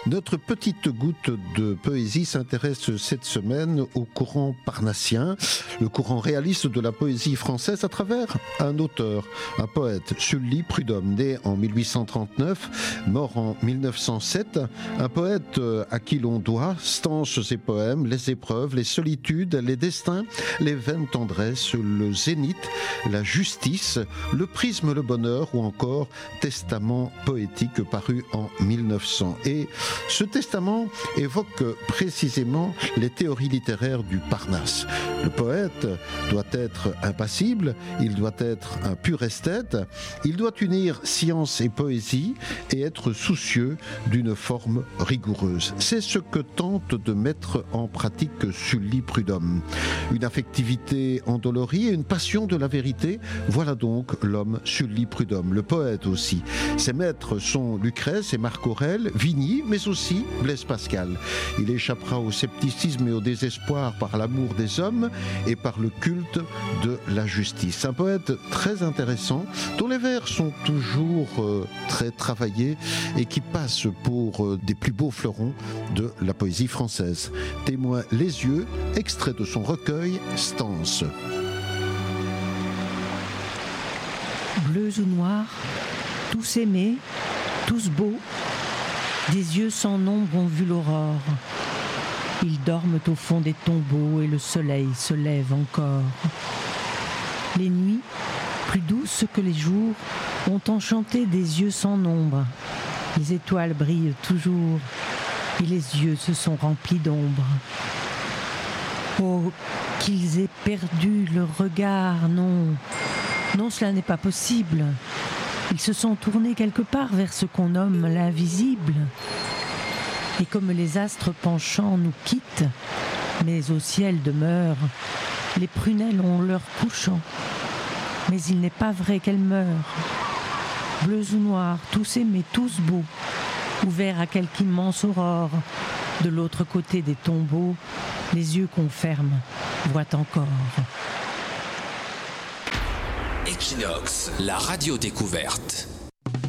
Notre petite goutte de poésie s'intéresse cette semaine au courant parnassien, le courant réaliste de la poésie française à travers un auteur, un poète, Sully Prudhomme, né en 1839, mort en 1907, un poète à qui l'on doit stances et poèmes, les épreuves, les solitudes, les destins, les vaines tendresses, le zénith, la justice, le prisme, le bonheur ou encore Testament poétique paru en 1900. Et ce testament évoque précisément les théories littéraires du Parnasse. Le poète doit être impassible, il doit être un pur esthète, il doit unir science et poésie et être soucieux d'une forme rigoureuse. C'est ce que tente de mettre en pratique Sully Prudhomme. Une affectivité endolorie et une passion de la vérité, voilà donc l'homme Sully Prudhomme, le poète aussi. Ses maîtres sont Lucrèce et Marc Aurèle, Vigny, mais aussi Blaise Pascal. Il échappera au scepticisme et au désespoir par l'amour des hommes et par le culte de la justice. Un poète très intéressant, dont les vers sont toujours très travaillés et qui passe pour des plus beaux fleurons de la poésie française. Témoin Les Yeux, extrait de son recueil Stances. Bleus ou noirs, tous aimés, tous beaux, des yeux sans nombre ont vu l'aurore. Ils dorment au fond des tombeaux et le soleil se lève encore. Les nuits, plus douces que les jours, ont enchanté des yeux sans nombre. Les étoiles brillent toujours et les yeux se sont remplis d'ombre. Oh, qu'ils aient perdu le regard, non, non, cela n'est pas possible. Ils se sont tournés quelque part vers ce qu'on nomme l'invisible. Et comme les astres penchants nous quittent, mais au ciel demeurent, les prunelles ont leur couchant. Mais il n'est pas vrai qu'elles meurent. Bleus ou noirs, tous aimés, tous beaux, ouverts à quelque immense aurore, de l'autre côté des tombeaux, les yeux qu'on ferme voient encore. Equinox, la radio découverte.